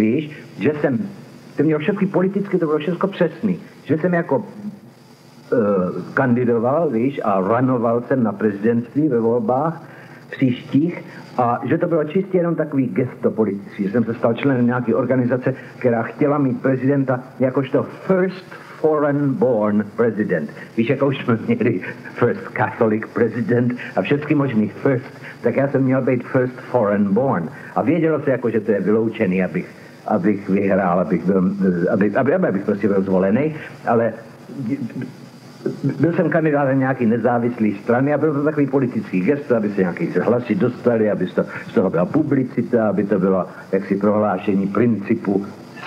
víš, že jsem, to mělo všechny politicky, to bylo všechno přesný, že jsem jako kandidoval, víš, a runoval jsem na prezidentství ve volbách příštích a že to bylo čistě jenom takový gesto politický, že jsem se stal členem nějaké organizace, která chtěla mít prezidenta jakožto first foreign born president. Víš, jako už jsme měli first Catholic president a všechny možný first, tak já jsem měl být first foreign born. A vědělo se jako, že to je vyloučený, abych vyhrál, abych prostě byl zvolený, ale byl jsem kandidát na nějaký nezávislý strany a byl to takový politický gest, aby se nějaký hlasy dostali, aby z toho byla publicita, aby to bylo jaksi prohlášení principu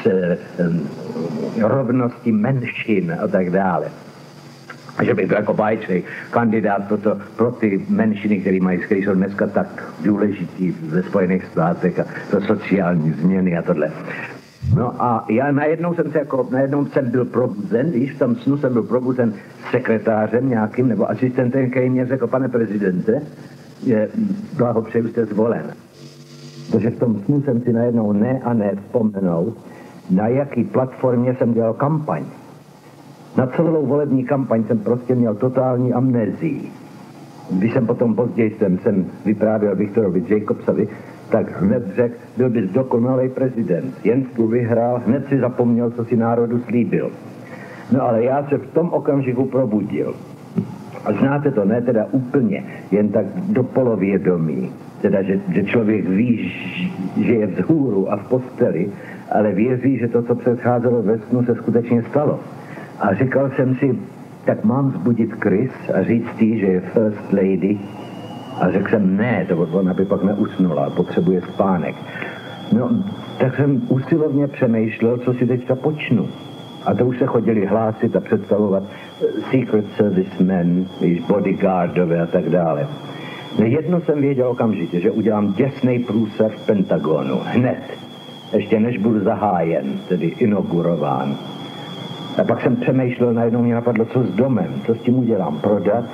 rovnosti menšin a tak dále. A že bych byl jako báječný kandidát pro ty menšiny, které jsou dneska tak důležitý ve Spojených státech a pro sociální změny a tohle. No a já najednou jsem byl probuzen, víš, v tom snu jsem byl probuzen sekretářem nějakým nebo asistentem, který mě řekl, pane prezidente, blahopřeju, jste zvolen. Protože v tom snu jsem si najednou ne vzpomenul, na jaký platformě jsem dělal kampaň. Na celou volební kampaň jsem prostě měl totální amnézii. Když jsem potom později jsem vyprávěl Viktorovi Jacobsovi, tak hned řekl, byl bys dokonalý prezident. Jen tu vyhrál, hned si zapomněl, co si národu slíbil. No ale já se v tom okamžiku probudil. A znáte to, ne teda úplně, jen tak do polovědomí. Teda, že člověk ví, že je vzhůru a v posteli, ale věří, že to, co předcházelo ve snu, se skutečně stalo. A říkal jsem si, tak mám vzbudit Chris a říct jí, že je first lady. A řekl jsem, ne, to ona by pak neusnula, potřebuje spánek. No, tak jsem usilovně přemýšlel, co si teďka počnu. A to už se chodili hlásit a představovat Secret Service men, bodyguardové a tak dále. No, jedno jsem věděl okamžitě, že udělám děsnej průser v Pentagonu. Hned. Ještě než budu zahájen, tedy inaugurován. A pak jsem přemýšlel, najednou mě napadlo, co s domem, co s tím udělám, prodat?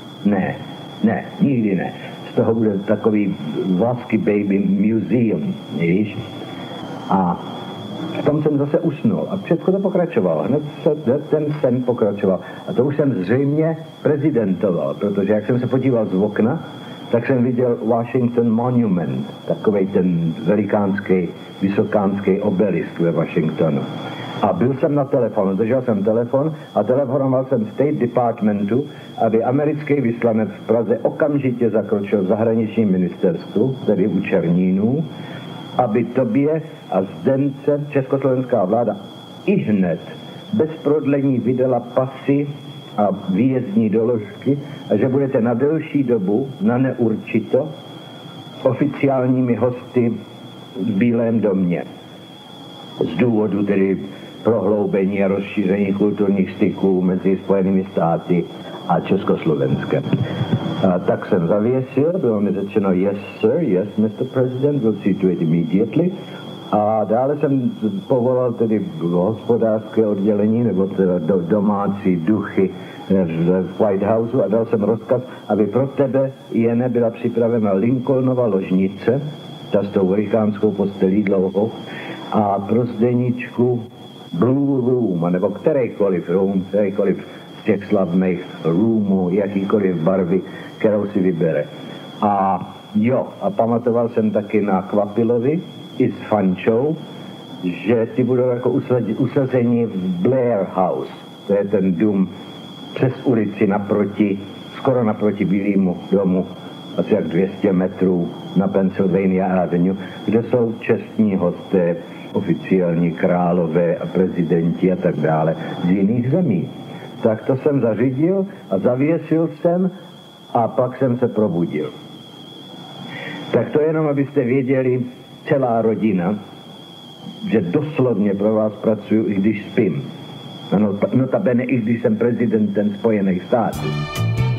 Ne, nikdy ne. Z toho bude takový Vosky Baby Museum, víš? A v tom jsem zase usnul a všechno to pokračovalo. Hned ten sen pokračoval. A to už jsem zřejmě prezidentoval, protože jak jsem se podíval z okna, tak jsem viděl Washington Monument, takovej ten velikánský, vysokánský obelisk ve Washingtonu. A byl jsem na telefonu, držel jsem telefon a telefonoval jsem State Departmentu, aby americký vyslanec v Praze okamžitě zakročil v zahraničním ministerstvu, tedy u Černínů, aby tobě a Zdence československá vláda ihned bez prodlení vydala pasy a výjezdní doložky a že budete na delší dobu, na neurčito, oficiálními hosty v Bílém domě. Z důvodu tedy prohloubení a rozšíření kulturních styků mezi Spojenými státy a Československem. Tak jsem zavěsil, bylo mi řečeno yes sir, yes Mr. President, we'll see to it immediately. A dále jsem povolal tedy hospodářské oddělení, nebo teda domácí duchy v White Houseu a dal jsem rozkaz, aby pro tebe Jene byla připravena Lincolnova ložnice, ta s tou velikánskou postelí dlouhou, a pro Zdeničku Blue Room, nebo kterýkoliv room, kterýkoliv z těch slavných roomů, jakýkoliv barvy, kterou si vybere. A jo, a pamatoval jsem taky na Kvapilovi i s Fančou, že ty budou jako usazeni v Blair House, to je ten dům přes ulici naproti, skoro naproti Bílému domu, asi jak 200 metrů na Pennsylvania Avenue, kde jsou čestní hosté, oficiální králové a prezidenti a tak dále z jiných zemí. Tak to jsem zařídil a zavěsil jsem a pak jsem se probudil. Tak to jenom, abyste věděli, celá rodina, že doslovně pro vás pracuju, i když spím. Notabene, i když jsem prezidentem Spojených států.